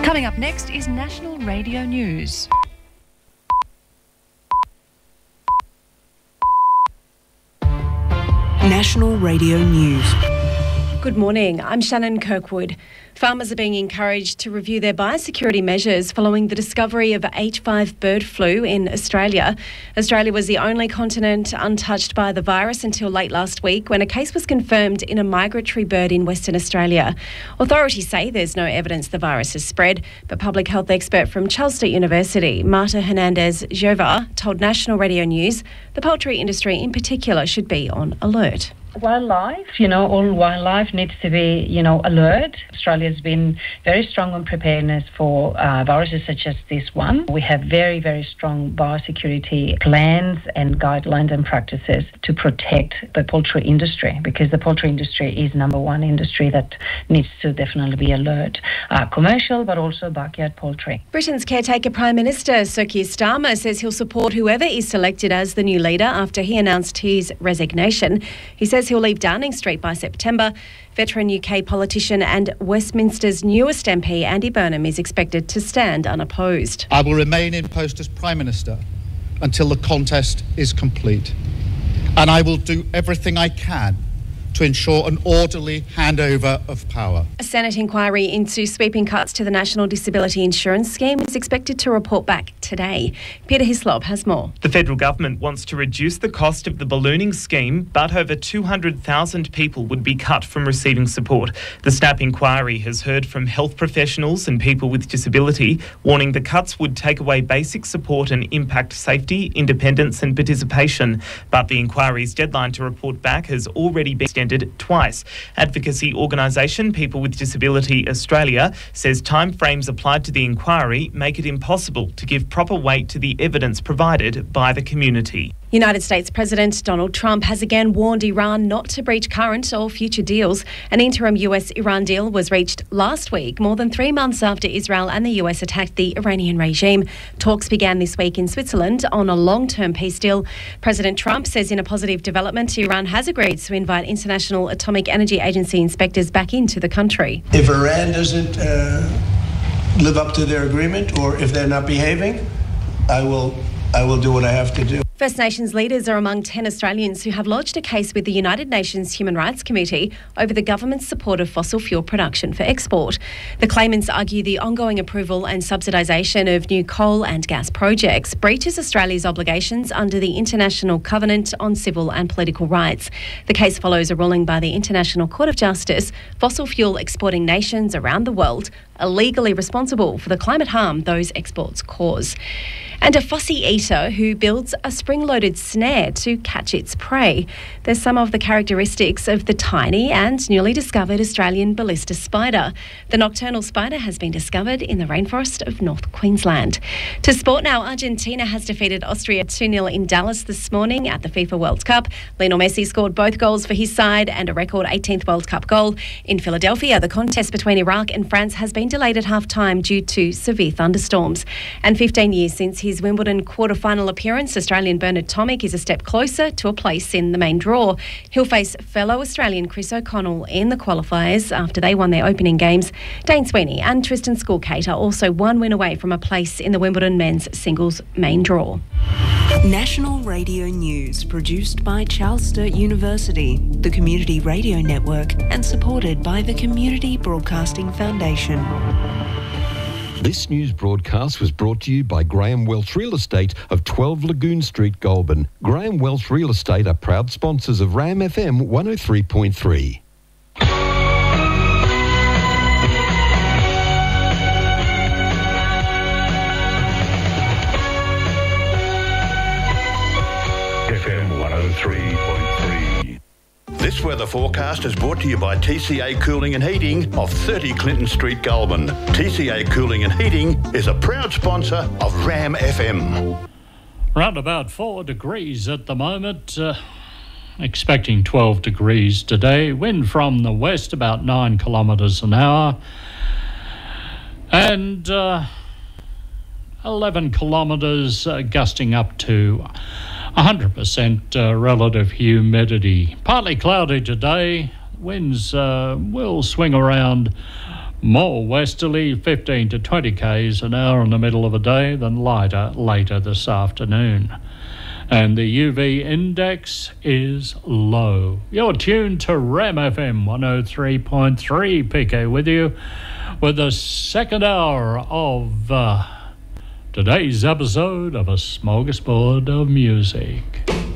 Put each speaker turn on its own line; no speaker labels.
Coming up next is National Radio News.
National Radio News.
Good morning, I'm Shannon Kirkwood. Farmers are being encouraged to review their biosecurity measures following the discovery of H5 bird flu in Australia. Australia was the only continent untouched by the virus until late last week when a case was confirmed in a migratory bird in Western Australia. Authorities say there's no evidence the virus has spread, but public health expert from Charles Sturt University, Marta Hernandez-Jovar, told National Radio News the poultry industry in particular should be on alert.
Wildlife, all wildlife needs to be, alert. Australia's been very strong on preparedness for viruses such as this one. We have very, very strong biosecurity plans and guidelines and practices to protect the poultry industry, because the poultry industry is number one industry that needs to definitely be alert. Commercial, but also backyard poultry.
Britain's caretaker Prime Minister Sir Keir Starmer says he'll support whoever is selected as the new leader after he announced his resignation. He says he'll leave Downing Street by September. Veteran UK politician and Westminster's newest MP, Andy Burnham, is expected to stand unopposed.
I will remain in post as Prime Minister until the contest is complete. And I will do everything I can to ensure an orderly handover of power.
A Senate inquiry into sweeping cuts to the National Disability Insurance Scheme is expected to report back today. Peter Hislop has more.
The federal government wants to reduce the cost of the ballooning scheme, but over 200,000 people would be cut from receiving support. The SNAP inquiry has heard from health professionals and people with disability, warning the cuts would take away basic support and impact safety, independence and participation. But the inquiry's deadline to report back has already been extended twice. Advocacy organisation People with Disability Australia says timeframes applied to the inquiry make it impossible to give proper weight to the evidence provided by the community.
United States President Donald Trump has again warned Iran not to breach current or future deals. An interim US-Iran deal was reached last week, more than 3 months after Israel and the US attacked the Iranian regime. Talks began this week in Switzerland on a long-term peace deal. President Trump says in a positive development, Iran has agreed to invite International Atomic Energy Agency inspectors back into the country.
If Iran doesn't live up to their agreement, or if they're not behaving, I will do what I have to do.
First Nations leaders are among 10 Australians who have lodged a case with the United Nations Human Rights Committee over the government's support of fossil fuel production for export. The claimants argue the ongoing approval and subsidisation of new coal and gas projects breaches Australia's obligations under the International Covenant on Civil and Political Rights. The case follows a ruling by the International Court of Justice. Fossil fuel exporting nations around the world are legally responsible for the climate harm those exports cause. And a fussy eater who builds a spring-loaded snare to catch its prey. There's some of the characteristics of the tiny and newly discovered Australian ballista spider. The nocturnal spider has been discovered in the rainforest of North Queensland. To sport now, Argentina has defeated Austria 2-0 in Dallas this morning at the FIFA World Cup. Lionel Messi scored both goals for his side and a record 18th World Cup goal. In Philadelphia, the contest between Iraq and France has been delayed at half-time due to severe thunderstorms. And 15 years since his Wimbledon quarter-final appearance, Australian Bernard Tomic is a step closer to a place in the main draw. He'll face fellow Australian Chris O'Connell in the qualifiers after they won their opening games. Dane Sweeney and Tristan Schoolkate are also one win away from a place in the Wimbledon men's singles main draw.
National Radio News, produced by Charles Sturt University, the Community Radio Network, and supported by the Community Broadcasting Foundation.
This news broadcast was brought to you by Graham Welch Real Estate of 12 Lagoon Street, Goulburn. Graham Welch Real Estate are proud sponsors of RAM FM 103.3.
FM 103.3. This weather forecast is brought to you by TCA Cooling and Heating of 30 Clinton Street, Goulburn. TCA Cooling and Heating is a proud sponsor of RAM FM.
Around about 4 degrees at the moment. Expecting 12 degrees today. Wind from the west about 9 kilometres an hour. And 11 kilometres gusting up to 100% relative humidity. Partly cloudy today. Winds will swing around More westerly, 15 to 20 k's an hour in the middle of the day, then lighter later this afternoon. And the UV index is low. You're tuned to Ram FM 103.3, PK with you, with the second hour of today's episode of A Smorgasbord of Music.